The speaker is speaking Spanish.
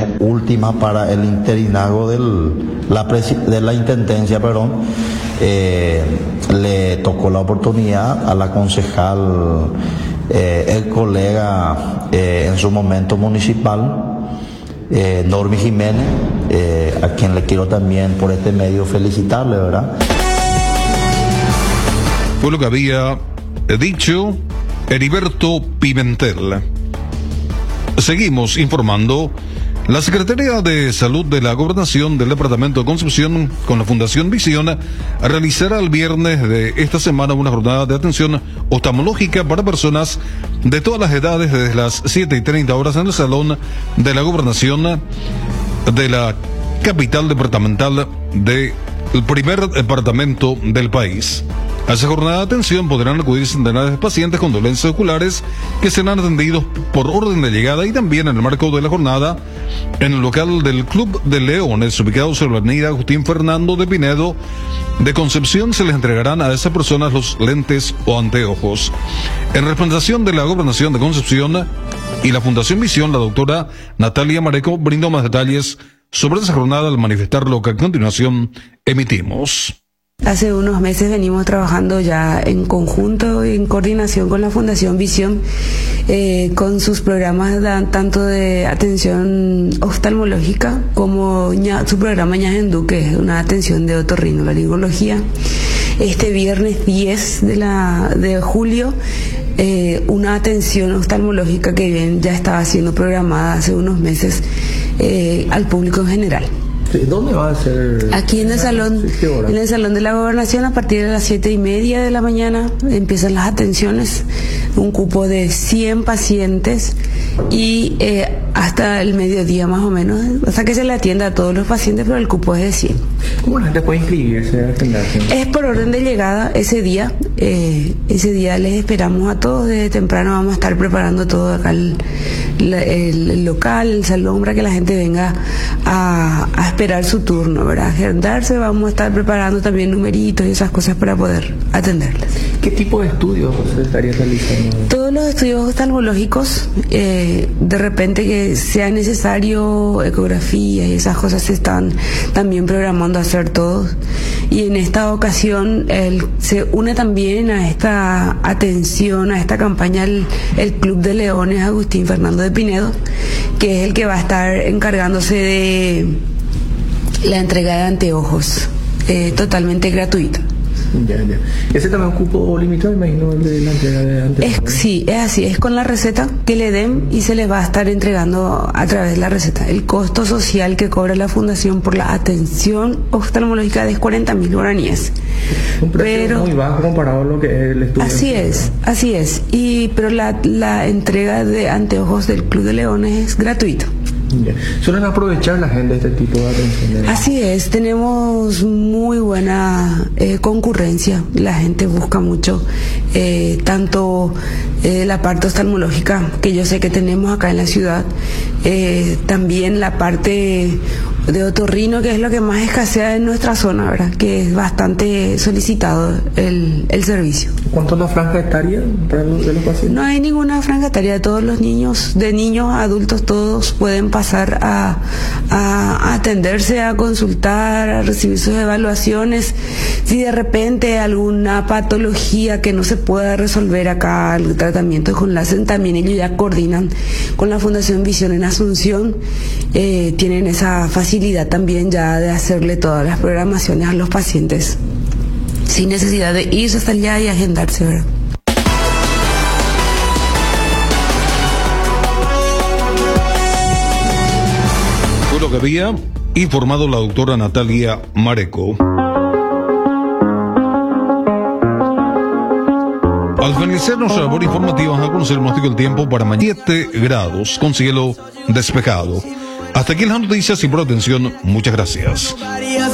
última para el interinazgo de la intendencia, le tocó la oportunidad a la concejal, el colega en su momento municipal, Normi Jiménez, a quien le quiero también por este medio felicitarle, ¿verdad? Fue lo que había dicho Heriberto Pimentel. Seguimos informando. La Secretaría de Salud de la Gobernación del Departamento de Concepción, con la Fundación Visión, realizará el viernes de esta semana una jornada de atención oftalmológica para personas de todas las edades desde las 7:30 en el Salón de la Gobernación de la capital departamental del primer departamento del país. A esa jornada de atención podrán acudir centenares de pacientes con dolencias oculares que serán atendidos por orden de llegada, y también en el marco de la jornada en el local del Club de Leones, ubicado sobre la avenida Agustín Fernando de Pinedo de Concepción, se les entregarán a esas personas los lentes o anteojos. En representación de la Gobernación de Concepción y la Fundación Visión, la doctora Natalia Mareco brindó más detalles sobre esa jornada al manifestar lo que a continuación emitimos. Hace unos meses venimos trabajando ya en conjunto, en coordinación con la Fundación Visión, con sus programas tanto de atención oftalmológica como su programa Ñajendú, que es una atención de otorrinolaringología. Este viernes 10 de julio, una atención oftalmológica que bien ya estaba siendo programada hace unos meses al público en general. ¿Dónde va a ser? Aquí en el salón de la Gobernación, a partir de las 7:30 de la mañana empiezan las atenciones, un cupo de 100 pacientes y hasta el mediodía más o menos, hasta que se le atienda a todos los pacientes, pero el cupo es de 100. ¿Cómo la gente puede inscribirse a atenderse? Es por orden de llegada ese día. Ese día les esperamos a todos, desde temprano vamos a estar preparando todo acá el local, el salón, para que la gente venga a esperar su turno, ¿verdad? Agendarse, vamos a estar preparando también numeritos y esas cosas para poder atenderles. ¿Qué tipo de estudios se estaría realizando? Todos los estudios oftalmológicos, de repente que sea necesario, ecografía y esas cosas se están también programando a hacer todos. Y en esta ocasión se une también a esta atención, a esta campaña, el Club de Leones Agustín Fernando de Pinedo, que es el que va a estar encargándose de la entrega de anteojos, totalmente gratuita. Ya. ¿Ese también es un cupo limitado, imagino, el de la entrega de anteojos? Sí, es así, es con la receta que le den y se les va a estar entregando a través de la receta. El costo social que cobra la Fundación por la atención oftalmológica es 40.000 guaraníes. Un precio muy bajo comparado a lo que es el estudio. Así es. Pero la entrega de anteojos del Club de Leones es gratuita. ¿Suelen aprovechar la gente este tipo de atención? Así es, tenemos muy buena concurrencia, la gente busca mucho, tanto la parte oftalmológica, que yo sé que tenemos acá en la ciudad, también la parte de otorrino, que es lo que más escasea en nuestra zona, ¿verdad? Que es bastante solicitado el servicio. ¿Cuánto es la franja etaria de los pacientes? No hay ninguna franja etaria, todos los niños, de niños a adultos, todos pueden pasar a atenderse, a consultar, a recibir sus evaluaciones. Si de repente alguna patología que no se pueda resolver acá, el tratamiento con LASEN, también ellos ya coordinan con la Fundación Visión en Asunción, tienen esa facilidad también ya de hacerle todas las programaciones a los pacientes sin necesidad de irse hasta allá y agendarse, ¿verdad? Fue lo que había informado la doctora Natalia Mareco. Al finalizar nuestra labor informativa, vamos a conocer el pronóstico del tiempo para mañana. 7 grados con cielo despejado. Hasta aquí las noticias y por atención, muchas gracias.